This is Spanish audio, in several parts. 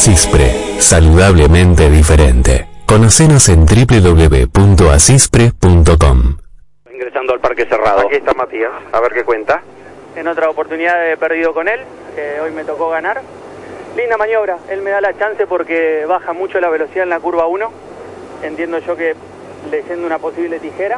Asispre, saludablemente diferente. Conocenos en www.asispre.com. Ingresando al parque cerrado. Aquí está Matías, a ver qué cuenta. En otra oportunidad he perdido con él, hoy me tocó ganar. Linda maniobra, él me da la chance porque baja mucho la velocidad en la curva 1. Entiendo yo que leyendo una posible tijera.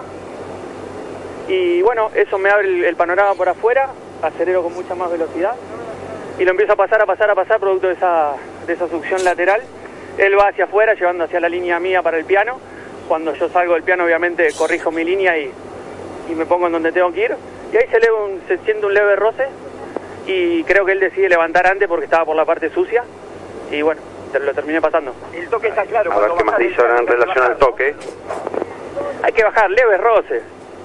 Y bueno, eso me abre el panorama por afuera, acelero con mucha más velocidad. Y lo empiezo a pasar, producto de esa succión lateral. Él va hacia afuera, llevando hacia la línea mía para el piano. Cuando yo salgo del piano, obviamente, corrijo mi línea y me pongo en donde tengo que ir. Y ahí se siente un leve roce. Y creo que él decide levantar antes porque estaba por la parte sucia. Y bueno, lo terminé pasando. El toque está claro. A ver qué más dice ahora en relación al toque. Hay que bajar, leves roces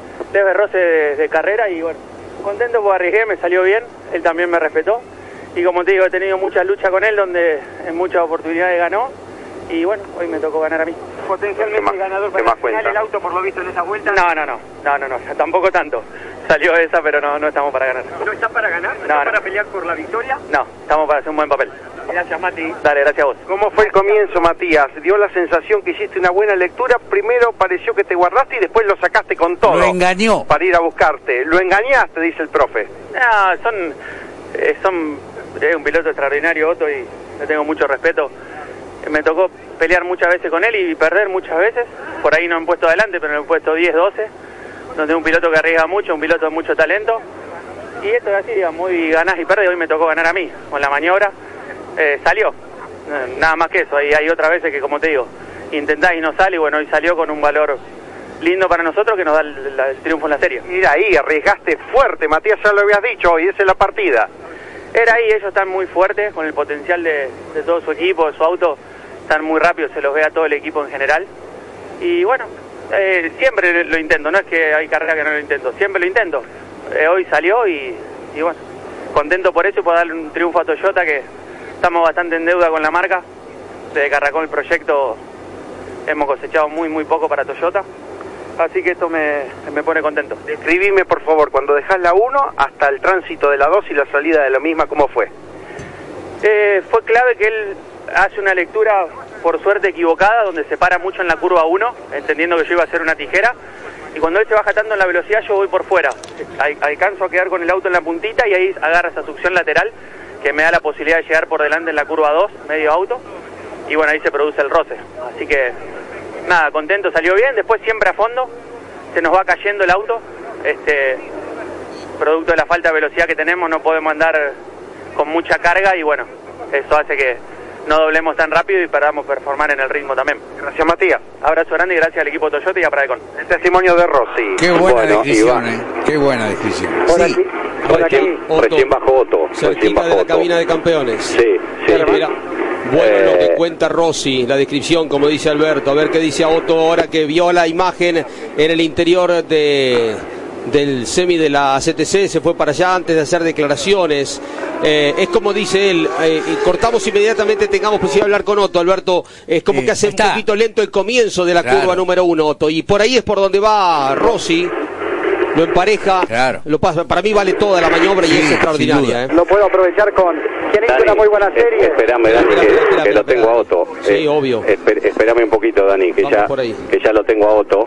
de carrera. Y bueno, contento porque arriesgué, me salió bien. Él también me respetó. Y como te digo, he tenido muchas luchas con él donde en muchas oportunidades ganó. Y bueno, hoy me tocó ganar a mí. Potencialmente ganador para el final, el auto por lo visto en esa vuelta. No, tampoco tanto. Salió esa, pero no estamos para ganar. ¿No está para ganar? ¿No está para pelear por la victoria? No, estamos para hacer un buen papel. Gracias, Mati. Dale, gracias a vos. ¿Cómo fue el comienzo, Matías? ¿Dio la sensación que hiciste una buena lectura? Primero pareció que te guardaste y después lo sacaste con todo. Lo engañó. Para ir a buscarte. Lo engañaste, dice el profe. No, es un piloto extraordinario, Otto, y le tengo mucho respeto. Me tocó pelear muchas veces con él y perder muchas veces. Por ahí no me he puesto adelante, pero me he puesto 10, 12. Donde es un piloto que arriesga mucho, un piloto de mucho talento. Y esto es así, digamos, y ganás y perdés. Hoy me tocó ganar a mí, con la maniobra. Salió, nada más que eso. Hay otras veces que, como te digo, intentás y no sale. Y bueno, hoy salió con un valor lindo para nosotros que nos da el triunfo en la serie. Mira ahí, arriesgaste fuerte, Matías, ya lo habías dicho hoy, esa es la partida. Era ahí, ellos están muy fuertes, con el potencial de todo su equipo, de su auto. Están muy rápidos, se los ve a todo el equipo en general. Y bueno, siempre lo intento, no es que hay carrera que no lo intento, siempre lo intento. Hoy salió y bueno, contento por eso y por darle un triunfo a Toyota, que estamos bastante en deuda con la marca. Desde que arrancó el proyecto hemos cosechado muy poco para Toyota. Así que esto me pone contento. Describime, por favor, cuando dejás la 1 hasta el tránsito de la 2 y la salida de la misma, ¿cómo fue? Fue clave que él hace una lectura, por suerte, equivocada, donde se para mucho en la curva 1, entendiendo que yo iba a hacer una tijera. Y cuando él se baja tanto en la velocidad, yo voy por fuera. Alcanzo a quedar con el auto en la puntita y ahí agarra esa succión lateral que me da la posibilidad de llegar por delante en la curva 2, medio auto. Y bueno, ahí se produce el roce. Así que nada, contento, salió bien. Después siempre a fondo, se nos va cayendo el auto. Producto de la falta de velocidad que tenemos, no podemos andar con mucha carga y bueno, eso hace que no doblemos tan rápido y podamos performar en el ritmo también. Gracias, Matías. Abrazo grande y gracias al equipo Toyota y a Pradecon. El testimonio de Rossi. Qué buena descripción, Qué buena descripción. Sí. Recién bajó Otto. Cerquita de la cabina de campeones. Sí. Mira, bueno lo que cuenta Rossi, la descripción, como dice Alberto. A ver qué dice Otto ahora que vio la imagen en el interior del semi de la CTC, se fue para allá antes de hacer declaraciones. Es como dice él, cortamos inmediatamente, tengamos posibilidad de hablar con Otto, Alberto. Es como que hace un poquito lento el comienzo de la curva número 1, Otto, y por ahí es por donde va Rossi. Lo empareja, lo pasa. Para mí vale toda la maniobra y es extraordinaria. Lo puedo aprovechar con quien hizo una muy buena serie. Espérame, Dani, que lo tengo a Otto. Sí, obvio. Espérame un poquito, Dani, que ya lo tengo a Otto,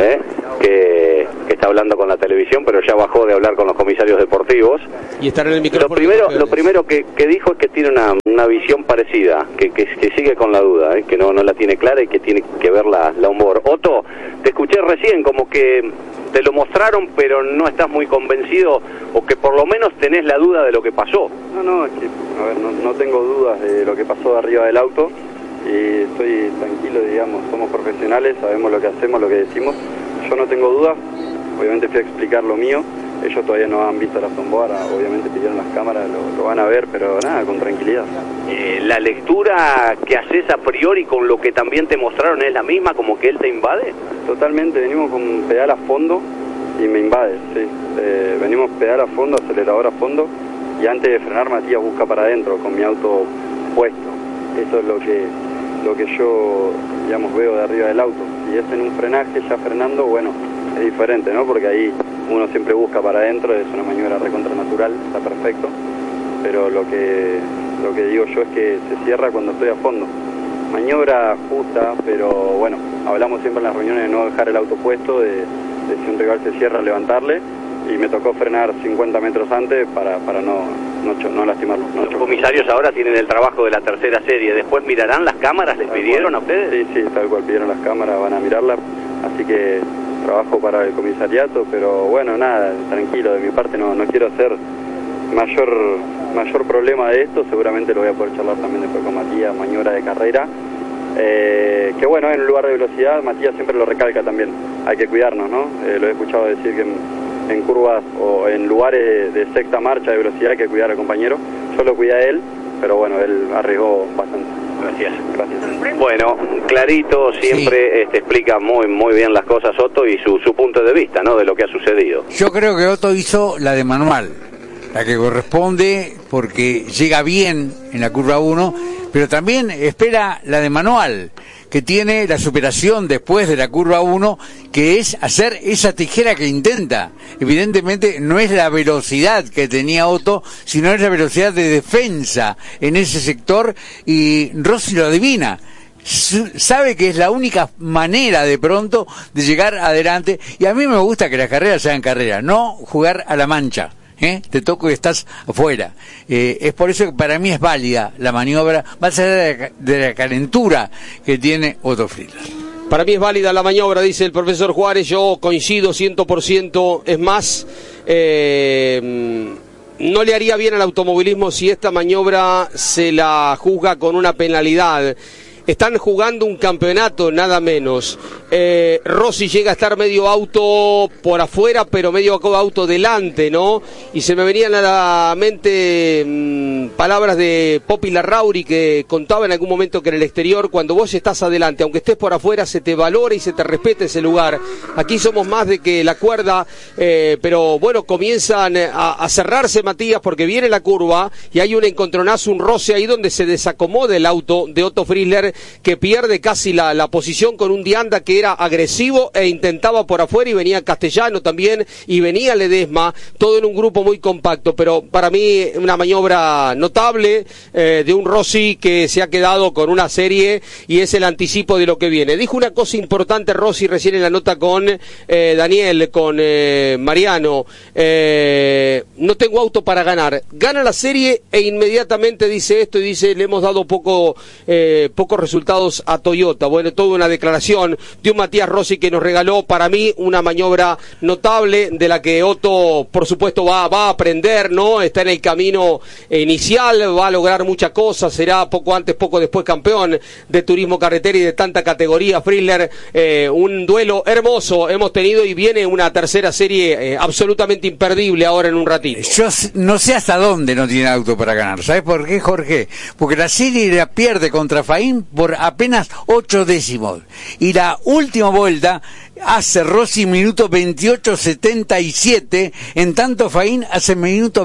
que está hablando con la televisión, pero ya bajó de hablar con los comisarios deportivos. Y estar en el micrófono. Lo primero que dijo es que tiene una visión parecida, que sigue con la duda, que no la tiene clara y que tiene que ver la humor. Otto, te escuché recién como que te lo mostraron, pero no estás muy convencido, o que por lo menos tenés la duda de lo que pasó. No, es que, a ver, no tengo dudas de lo que pasó de arriba del auto, y estoy tranquilo, digamos, somos profesionales, sabemos lo que hacemos, lo que decimos. Yo no tengo dudas, obviamente fui a explicar lo mío, ellos todavía no han visto la sombora, obviamente pidieron las cámaras, lo van a ver, pero nada, con tranquilidad. ¿La lectura que haces a priori con lo que también te mostraron es la misma, como que él te invade? Totalmente, venimos con pedal a fondo y me invade, sí. Venimos pedal a fondo, acelerador a fondo, y antes de frenar Matías busca para adentro con mi auto puesto. Eso es lo que yo, digamos, veo de arriba del auto. Si es en un frenaje ya frenando, bueno, es diferente, ¿no? Porque ahí uno siempre busca para adentro, es una maniobra recontra natural, está perfecto. Pero lo que Lo que digo yo es que se cierra cuando estoy a fondo. Maniobra justa, pero bueno, hablamos siempre en las reuniones de no dejar el auto puesto, de si un rival se cierra, levantarle, y me tocó frenar 50 metros antes para no lastimarlo. Los comisarios ahora tienen el trabajo de la tercera serie, después mirarán las cámaras, ¿les pidieron a ustedes? Sí, tal cual, pidieron las cámaras, van a mirarlas, así que trabajo para el comisariato, pero bueno, nada, tranquilo, de mi parte no quiero hacer mayor problema de esto, seguramente lo voy a poder charlar también después con Matías, maniobra de carrera, que bueno, en un lugar de velocidad, Matías siempre lo recalca también, hay que cuidarnos, ¿no? Lo he escuchado decir que en curvas o en lugares de sexta marcha de velocidad hay que cuidar al compañero, yo lo cuidé a él, pero bueno, él arriesgó bastante. Gracias. Bueno, clarito, siempre sí. Explica muy bien las cosas Otto y su punto de vista, ¿no? De lo que ha sucedido. Yo creo que Otto hizo la de manual, la que corresponde porque llega bien en la curva 1, pero también espera la de manual, que tiene la superación después de la curva 1, que es hacer esa tijera que intenta. Evidentemente no es la velocidad que tenía Otto, sino es la velocidad de defensa en ese sector, y Rossi lo adivina. Sabe que es la única manera de pronto de llegar adelante, y a mí me gusta que las carreras sean carreras, no jugar a la mancha. Te toco y estás afuera. Es por eso que para mí es válida la maniobra, más allá de la calentura que tiene Otto Friedler. Para mí es válida la maniobra, dice el profesor Juárez, yo coincido 100%, es más, no le haría bien al automovilismo si esta maniobra se la juzga con una penalidad. Están jugando un campeonato, nada menos. Rossi llega a estar medio auto por afuera, pero medio auto delante, ¿no? Y se me venían a la mente palabras de Popi Larrauri, que contaba en algún momento que en el exterior, cuando vos estás adelante, aunque estés por afuera, se te valora y se te respeta ese lugar. Aquí somos más de que la cuerda, pero bueno, comienzan a cerrarse, Matías, porque viene la curva y hay un encontronazo, un roce ahí donde se desacomoda el auto de Otto Friedler, que pierde casi la posición con un Dianda que era agresivo e intentaba por afuera, y venía Castellano también y venía Ledesma, todo en un grupo muy compacto. Pero para mí una maniobra notable de un Rossi que se ha quedado con una serie y es el anticipo de lo que viene. Dijo una cosa importante Rossi recién en la nota con Daniel, con Mariano, no tengo auto para ganar, gana la serie e inmediatamente dice esto, y dice le hemos dado poco resultados a Toyota. Bueno, toda una declaración de un Matías Rossi que nos regaló, para mí, una maniobra notable de la que Otto, por supuesto, va a aprender, ¿no? Está en el camino inicial, va a lograr muchas cosas, será poco antes, poco después campeón de turismo carretera y de tanta categoría. Friedler, un duelo hermoso hemos tenido y viene una tercera serie absolutamente imperdible ahora en un ratito. Yo no sé hasta dónde no tiene auto para ganar. ¿Sabes por qué, Jorge? Porque la serie la pierde contra Faín por apenas 8 décimos. Y la última vuelta hace Rossi minuto 28.77, en tanto Faín hace minuto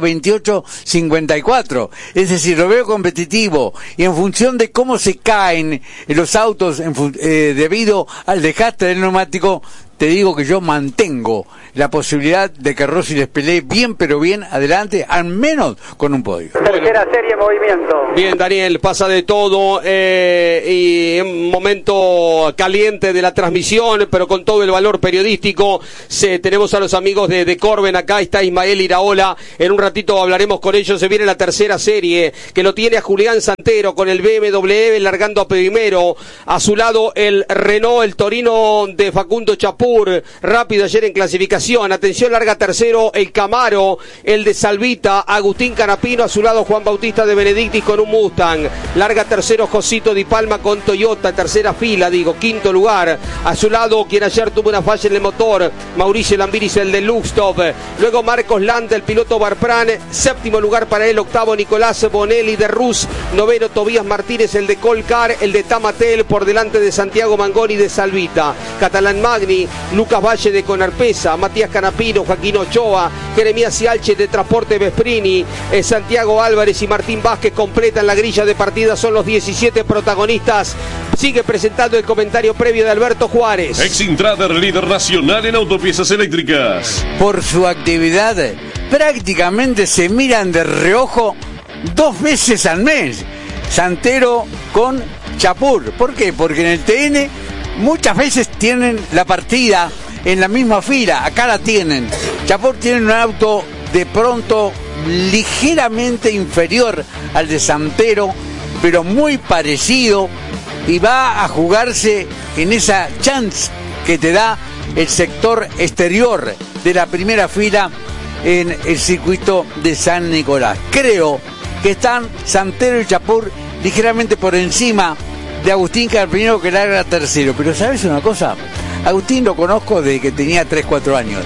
28.54. Es decir, lo veo competitivo, y en función de cómo se caen los autos debido al desgaste del neumático, te digo que yo mantengo la posibilidad de que Rossi les pelee bien, pero bien adelante, al menos con un podio. Tercera serie, movimiento. Bien, Daniel, pasa de todo, y en momento caliente de la transmisión, pero con todo el valor periodístico. tenemos a los amigos de Corben, acá está Ismael Iraola, en un ratito hablaremos con ellos. Se viene la tercera serie, que lo tiene a Julián Santero con el BMW largando a primero, a su lado el Renault, el Torino de Facundo Chapur, rápido ayer en clasificación. Atención, larga tercero el Camaro, el de Salvita, Agustín Canapino, a su lado Juan Bautista de Benedictis con un Mustang. Larga tercero Josito Di Palma con Toyota, tercera fila, quinto lugar. A su lado, quien ayer tuvo una falla en el motor, Mauricio Lambiris, el de Luxtop. Luego Marcos Landa, el piloto Barpran, séptimo lugar para él. Octavo Nicolás Bonelli de Rus, noveno Tobías Martínez, el de Colcar, el de Tamatel, por delante de Santiago Mangoni de Salvita. Catalán Magni, Lucas Valle de Conarpesa, Matías Canapino, Joaquín Ochoa, Jeremías Cialche de Transporte Vesprini, Santiago Álvarez y Martín Vázquez completan la grilla de partida, son los 17 protagonistas. Sigue presentando el comentario previo de Alberto Juárez. Exintrader, líder nacional en autopiezas eléctricas. Por su actividad, prácticamente se miran de reojo 2 veces al mes, Santero con Chapur. ¿Por qué? Porque en el TN muchas veces tienen la partida en la misma fila, acá la tienen. Chapur tiene un auto de pronto ligeramente inferior al de Santero, pero muy parecido, y va a jugarse en esa chance que te da el sector exterior de la primera fila en el circuito de San Nicolás. Creo que están Santero y Chapur ligeramente por encima de Agustín Carpinero, que larga tercero. Pero ¿sabes una cosa? Agustín lo conozco desde que tenía 3-4 años.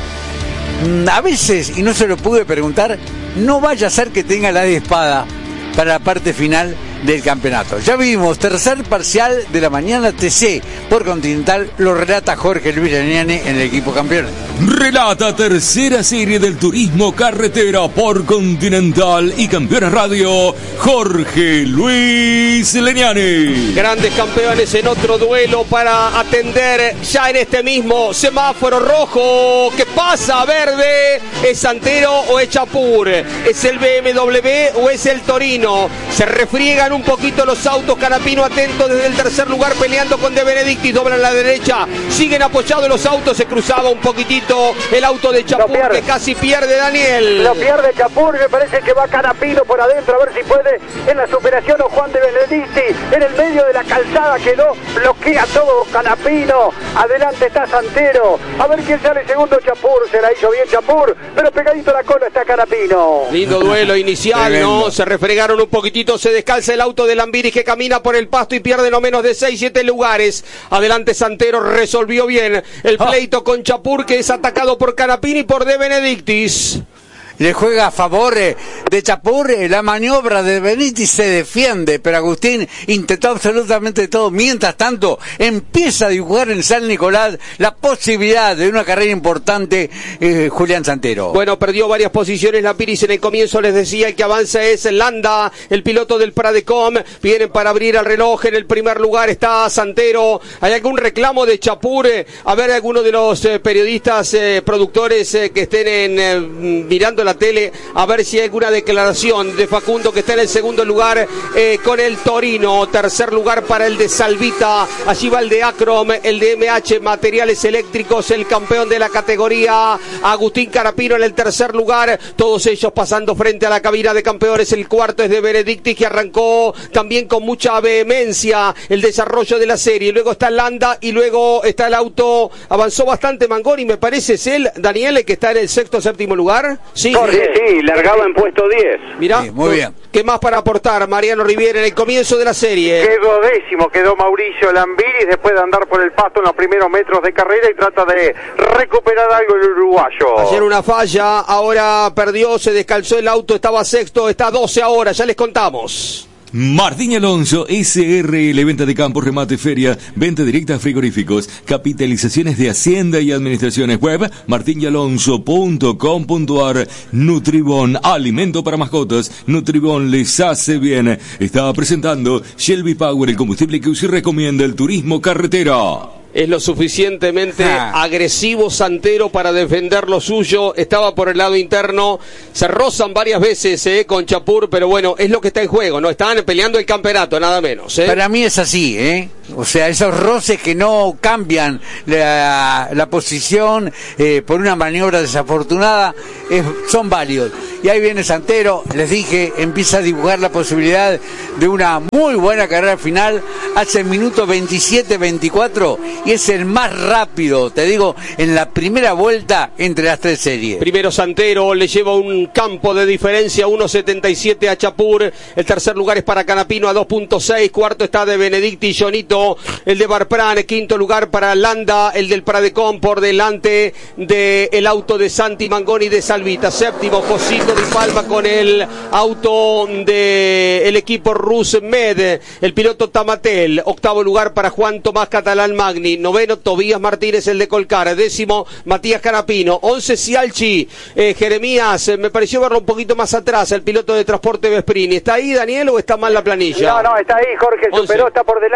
A veces, y no se lo pude preguntar, no vaya a ser que tenga la de espada para la parte final del campeonato. Ya vimos, tercer parcial de la mañana TC por Continental, lo relata Jorge Luis Leñani en el equipo campeón. Relata tercera serie del turismo carretera por Continental y Campeones Radio, Jorge Luis Leñani. Grandes campeones en otro duelo para atender ya en este mismo semáforo rojo. ¿Qué pasa? Verde. ¿Es Santero o es Chapur? ¿Es el BMW o es el Torino? Se refriegan un poquito los autos. Canapino atento desde el tercer lugar peleando con De Benedictis. Doblan a la derecha. Siguen apoyados los autos. Se cruzaba un poquitito el auto de Chapur, que casi pierde Daniel. Lo pierde Chapur, me parece que va Canapino por adentro, a ver si puede en la superación o Juan De Benedictis. En el medio de la calzada quedó, bloquea todo Canapino. Adelante está Santero. A ver quién sale segundo. Chapur, se la hizo bien Chapur, pero pegadito a la cola está Canapino. Lindo duelo inicial, tremendo, ¿no? Se refregaron un poquitito, se descalza el auto de Lambiris, que camina por el pasto y pierde no menos de 6-7 lugares. Adelante Santero, resolvió bien el pleito con Chapur, que es atacado por Canapino y por De Benedictis. Le juega a favor de Chapur, la maniobra de Benítez se defiende, pero Agustín intentó absolutamente todo. Mientras tanto, empieza a dibujar en San Nicolás la posibilidad de una carrera importante, Julián Santero. Bueno, perdió varias posiciones Lambiris en el comienzo, les decía, el que avanza es Landa, el piloto del Pradecom. Vienen para abrir el reloj, en el primer lugar está Santero. ¿Hay algún reclamo de Chapur? A ver, alguno de los periodistas, productores que estén mirando la tele, a ver si hay alguna declaración de Facundo, que está en el segundo lugar con el Torino. Tercer lugar para el de Salvita. Allí va el de Acrom, el de MH Materiales Eléctricos, el campeón de la categoría, Agustín Canapino en el tercer lugar. Todos ellos pasando frente a la cabina de campeones. El cuarto es de Benedictis, que arrancó también con mucha vehemencia el desarrollo de la serie. Luego está Landa y luego está el auto. Avanzó bastante Mangoni, me parece, es él, Daniel, el que está en el sexto, séptimo lugar. Sí, sí, largaba en puesto 10. Mirá, sí, muy bien. ¿Qué más para aportar Mariano Riviera en el comienzo de la serie? Quedó décimo, quedó Mauricio Lambiris después de andar por el pasto en los primeros metros de carrera y trata de recuperar algo el uruguayo. Ayer una falla, ahora perdió, se descalzó el auto, estaba sexto, está 12 ahora, ya les contamos. Martín Alonso, SRL, venta de campo, remate, feria, venta directa a frigoríficos, capitalizaciones de Hacienda y administraciones web, martinyalonso.com.ar. Nutribón, alimento para mascotas, Nutribón les hace bien. Estaba presentando Shelby Power, el combustible que usted recomienda el turismo carretera. Es lo suficientemente agresivo Santero para defender lo suyo. Estaba por el lado interno. Se rozan varias veces con Chapur, pero bueno, es lo que está en juego, ¿no? Están peleando el campeonato, nada menos. Para mí es así, O sea, esos roces que no cambian la posición por una maniobra desafortunada son válidos. Y ahí viene Santero, les dije, empieza a dibujar la posibilidad de una muy buena carrera final. Hace el minuto 27-24 y es el más rápido, te digo, en la primera vuelta entre las tres series. Primero Santero, le lleva un campo de diferencia, 1.77 a Chapur. El tercer lugar es para Canapino a 2.6. Cuarto está de Benedictis, Jonito, el de Barpran. Quinto lugar para Landa, el del Pradecom, por delante del auto de Santi Mangoni de Salvita. Séptimo, Josito Di Palma con el auto del equipo Rusmed, el piloto Tamatel. Octavo lugar para Juan Tomás Catalán Magni. Noveno, Tobías Martínez, el de Colcar. Décimo, Matías Canapino. 11, Cialchi. Jeremías, me pareció verlo un poquito más atrás, el piloto de transporte Vesprini. ¿Está ahí, Daniel, o está mal la planilla? No, está ahí, Jorge, 11. superó, está por delante de la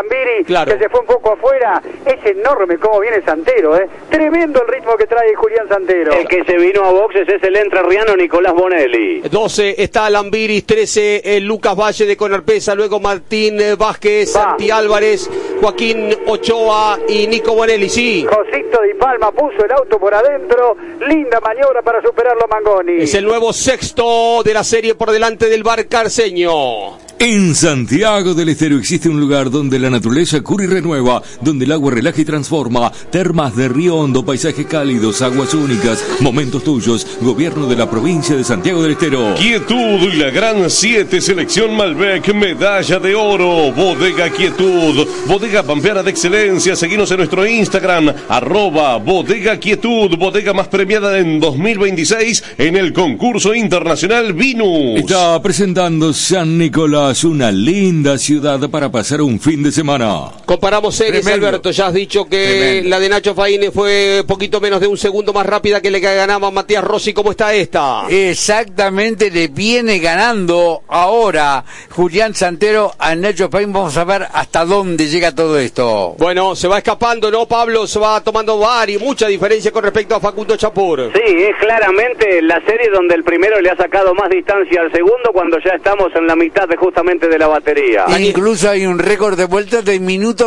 Lambiri, claro, que se fue un poco afuera. Es enorme cómo viene Santero, Tremendo el ritmo que trae Julián Santero. El que se vino a boxes es el entrerriano Nicolás Bonelli. 12 está Lambiris, 13 Lucas Valle de Conarpesa, luego Martín Vázquez, Santi Álvarez, Joaquín Ochoa y Nico Bonelli, sí. Josito Di Palma puso el auto por adentro, linda maniobra para superarlo Mangoni. Es el nuevo sexto de la serie por delante del Bar Carceño. En Santiago del Estero existe un lugar donde la naturaleza cura y renueva, donde el agua relaja y transforma. Termas de Río Hondo, paisajes cálidos, aguas únicas, momentos tuyos. Gobierno de la provincia de Santiago del Estero. Quietud y la Gran 7 Selección Malbec, medalla de oro. Bodega Quietud, bodega pampeana de excelencia. Seguinos en nuestro Instagram, @Bodega Quietud, bodega más premiada en 2026 en el concurso internacional Vinus. Está presentando San Nicolás, una linda ciudad para pasar un fin de semana. Comparamos series, Tremendo. Alberto, ya has dicho que Tremendo. la de Nacho Faine fue poquito menos de un segundo más rápida que le ganaba Matías Rossi. ¿Cómo está esta? Exactamente, le viene ganando ahora Julián Santero a Nacho Faine. Vamos a ver hasta dónde llega todo esto. Bueno, se va escapando, ¿no, Pablo? Se va tomando mucha diferencia con respecto a Facundo Chapur. Sí, es claramente la serie donde el primero le ha sacado más distancia al segundo cuando ya estamos en la mitad justamente de la batería. Incluso hay un récord de vueltas de minuto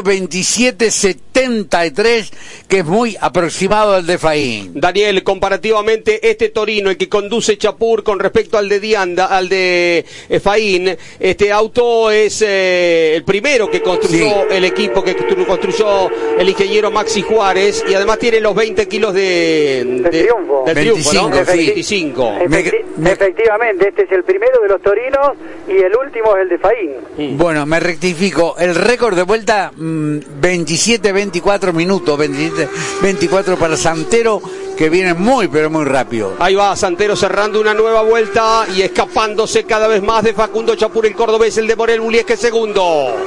27:73, que es muy aproximado al de Faín. Daniel, comparativamente este Torino, el que conduce Chapur con respecto al de Dianda, al de Faín, este auto es el primero que construyó el equipo, que construyó el ingeniero Maxi Juárez, y además tiene los 20 kilos del triunfo, 25, ¿no? sí. 25. Efectivamente, este es el primero de los torinos y el último es el de Faín. Bueno, me rectifico, el récord de vuelta 27-24 minutos, 27-24 para Santero, que viene muy pero muy rápido. Ahí va Santero cerrando una nueva vuelta y escapándose cada vez más de Facundo Chapur, el cordobés, el de Morel Bullies, que es segundo.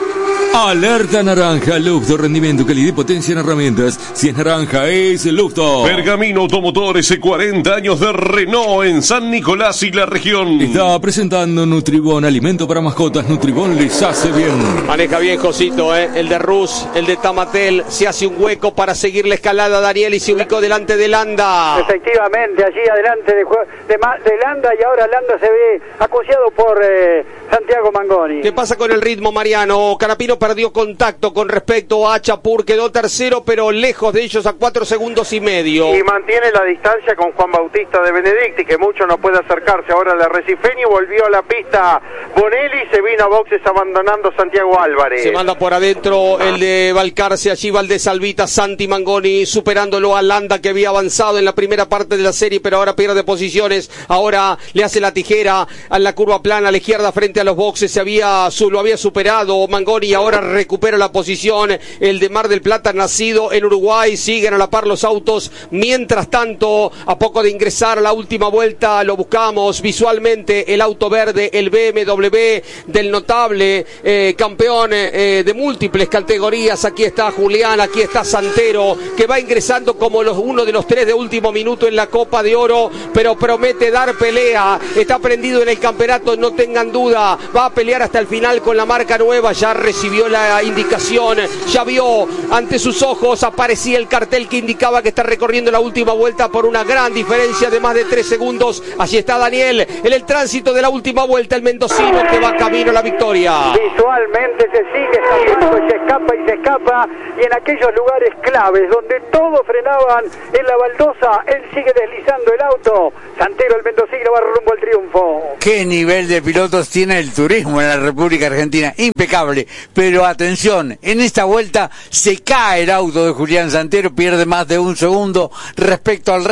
Alerta naranja, Lufto, rendimiento, calidad y potencia en herramientas. Si es naranja, es Lufto. Pergamino Automotores, 40 años de Renault en San Nicolás y la región. Está presentando Nutribón, alimento para mascotas. Nutribón les hace bien. Maneja bien Josito, el de Rus, el de Tamatel, se hace un hueco para seguir la escalada Daniel y se ubicó delante de Landa. Efectivamente, allí adelante de Landa, y ahora Landa se ve acuciado por Santiago Mangoni. ¿Qué pasa con el ritmo, Mariano? Canapino perdió contacto con respecto a Chapur, quedó tercero, pero lejos de ellos a 4 segundos y medio. Y mantiene la distancia con Juan Bautista de Benedicti, que mucho no puede acercarse ahora al Arrecifeño. Volvió a la pista Bonelli, se vino a boxes abandonando Santiago Álvarez. Se manda por adentro el de Balcarce, allí Valdés Salvita, Santi Mangoni superándolo a Landa, que había avanzado en la primera parte de la serie, pero ahora pierde posiciones. Ahora le hace la tijera a la curva plana a la izquierda frente a los boxes. Lo había superado Mangoni y ahora recupera la posición. El de Mar del Plata, nacido en Uruguay, siguen a la par los autos. Mientras tanto, a poco de ingresar a la última vuelta, lo buscamos visualmente, el auto verde, el BMW del notable campeón de múltiples categorías. Aquí está Julián, aquí está Santero, que va ingresando como uno de los 3 de último minuto en la Copa de Oro, pero promete dar pelea. Está prendido en el campeonato, no tengan duda, va a pelear hasta el final con la marca nueva. Ya recibió la indicación, ya vio ante sus ojos, aparecía el cartel que indicaba que está recorriendo la última vuelta por una gran diferencia de más de 3 segundos. Allí está Daniel en el tránsito de la última vuelta, el mendocino que va camino a la victoria. Visualmente se sigue escapando y se escapa, y en aquellos lugares claves donde todos frenaban en la baldosa, él sigue deslizando el auto. Santero, el mendocino, va rumbo al triunfo. ¿Qué nivel de pilotos tiene el turismo en la República Argentina? Impecable. Pero atención, en esta vuelta se cae el auto de Julián Santero, pierde más de un segundo respecto al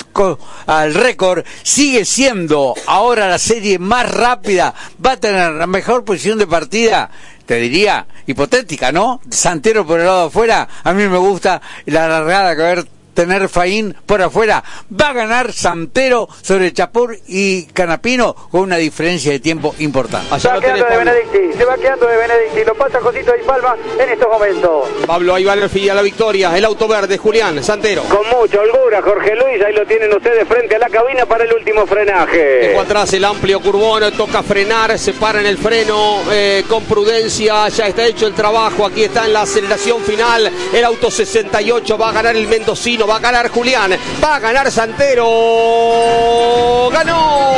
récord. Sigue siendo ahora la serie más rápida, va a tener la mejor posición de partida, te diría, hipotética, ¿no? Santero por el lado de afuera. A mí me gusta la largada que va a haber tener Faín por afuera. Va a ganar Santero sobre Chapur y Canapino con una diferencia de tiempo importante. Se va quedando de Benedicti, lo pasa Josito Di Palma en estos momentos. Pablo, ahí va a la victoria, el auto verde, Julián Santero. Con mucha holgura, Jorge Luis, ahí lo tienen ustedes frente a la cabina para el último frenaje. Dejó atrás el amplio curvón, toca frenar, se para en el freno con prudencia, ya está hecho el trabajo, aquí está en la aceleración final, el auto 68, va a ganar el mendocino, va a ganar Julián, va a ganar Santero, ganó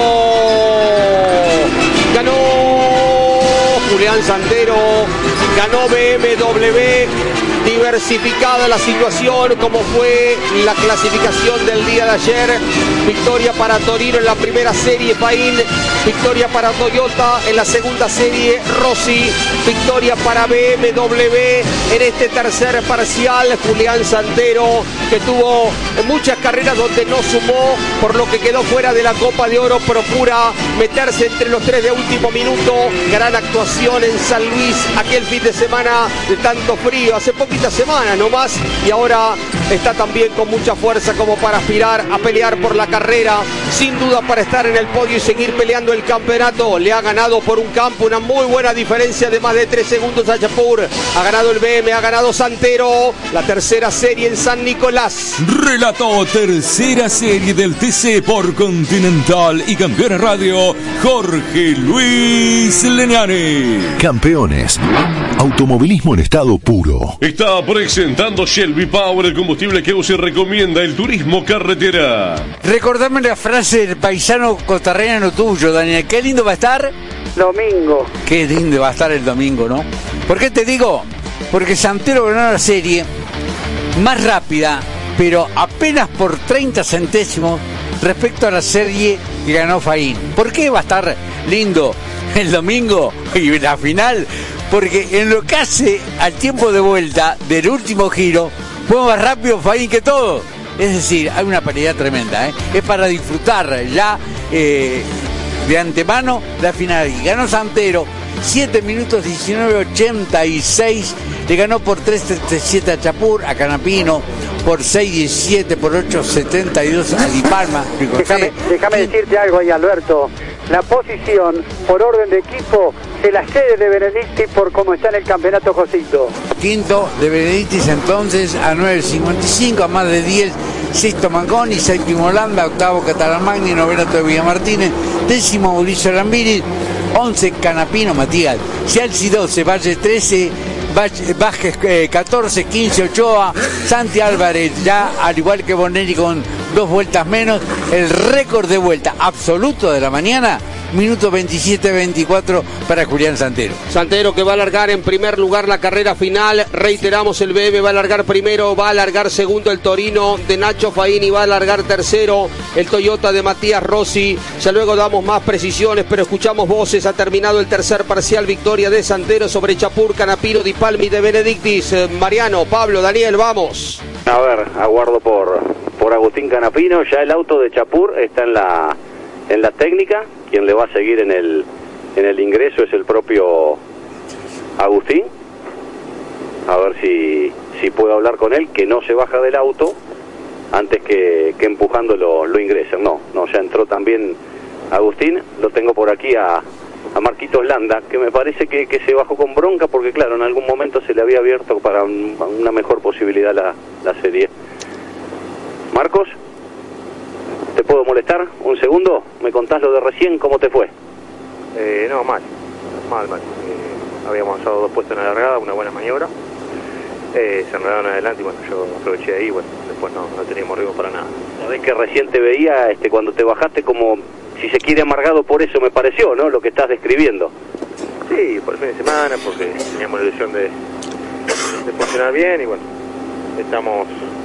Julián Santero, ganó BMW, diversificada la situación como fue la clasificación del día de ayer, victoria para Torino en la primera serie Faín, victoria para Toyota en la segunda serie Rossi, victoria para BMW en este tercer parcial, Julián Santero que tuvo muchas carreras donde no sumó, por lo que quedó fuera de la Copa de Oro, procura meterse entre los 3 de último minuto, gran actuación en San Luis aquel fin de semana de tanto frío, hace poquitas semanas nomás, y ahora está también con mucha fuerza como para aspirar a pelear por la carrera, sin duda para estar en el podio y seguir peleando el campeonato. Le ha ganado por un campo una muy buena diferencia de más de 3 segundos a Chapur, ha ganado el BM, ha ganado Santero, la tercera serie en San Nicolás. Relató tercera serie del TC por Continental y Campeones Radio, Jorge Luis Leniani. Campeones, automovilismo en estado puro. Está presentando Shelby Power, el combustible que UCI recomienda, el turismo carretera. Recordame la frase del paisano costarriano tuyo, Daniel. Qué lindo va a estar. Domingo. Qué lindo va a estar el domingo, ¿no? ¿Por qué te digo? Porque Santero ganó la serie más rápida, pero apenas por 30 centésimos respecto a la serie que ganó Faín. ¿Por qué va a estar lindo el domingo y la final? Porque en lo que hace al tiempo de vuelta del último giro, fue más rápido Faín que todo. Es decir, hay una paridad tremenda, ¿eh? Es para disfrutar ya de antemano la final. Y ganó Santero, 7 minutos 19.86, le ganó por 3.37 a Chapur, a Canapino, por 6.17, por 8.72 a Di Palma. Déjame decirte algo ahí, Alberto. La posición, por orden de equipo, se la cede de Benedicti por cómo está en el campeonato Josito. Quinto de Benedictis entonces a 9.55, a más de 10, sexto Mangoni, séptimo Holanda, octavo Catalamagni, noveno Tobía Martínez, décimo Mauricio Rambiri, 11 Canapino, Matías, Cialci 12, Valle 13, Vázquez 14, 15 Ochoa, Santi Álvarez, ya al igual que Bonelli con 2 vueltas menos, el récord de vuelta absoluto de la mañana, minuto 27-24 para Julián Santero. Santero que va a largar en primer lugar la carrera final, reiteramos, el BM va a largar primero, va a largar segundo el Torino de Nacho Faín y va a largar tercero el Toyota de Matías Rossi. Ya luego damos más precisiones, pero escuchamos voces. Ha terminado el tercer parcial, victoria de Santero sobre Chapur, Canapino, Di Palmi de Benedictis. Mariano, Pablo, Daniel, vamos. A ver, aguardo por Agustín Canapino, ya el auto de Chapur está en la técnica. Quien le va a seguir en el ingreso es el propio Agustín. A ver si puedo hablar con él, que no se baja del auto antes que empujando lo ingresen. No, ya entró también Agustín. Lo tengo por aquí a Marquitos Landa, que me parece que se bajó con bronca porque claro, en algún momento se le había abierto para una mejor posibilidad la serie. Marcos, ¿te puedo molestar un segundo? ¿Me contás lo de recién? ¿Cómo te fue? No, mal. Habíamos avanzado 2 puestos en la largada, una buena maniobra. Se enredaron adelante y bueno, yo aproveché ahí, bueno, después no teníamos ritmo para nada. Sabés que recién te veía cuando te bajaste como, si se quiere, amargado por eso, me pareció, ¿no? Lo que estás describiendo. Sí, por el fin de semana, porque teníamos la ilusión de funcionar bien y bueno, estamos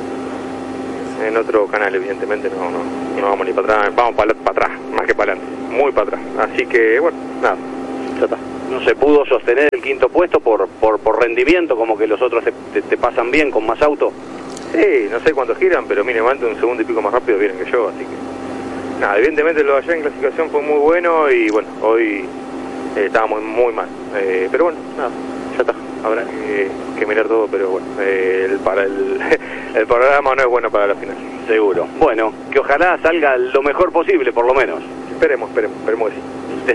en otro canal, evidentemente no vamos ni para atrás, vamos para atrás, más que para adelante, muy para atrás. Así que bueno, nada, ya está. No se pudo sostener el quinto puesto por rendimiento, como que los otros te pasan bien con más auto. Sí, no sé cuántos giran, pero mire, Mante un segundo y pico más rápido vienen que yo, así que nada, evidentemente lo de ayer en clasificación fue muy bueno y bueno, hoy estábamos muy mal, pero bueno, nada, ya está, habrá que mirar todo, pero bueno, el panorama no es bueno para la final. Seguro. Bueno, que ojalá salga lo mejor posible, por lo menos. Esperemos que sí.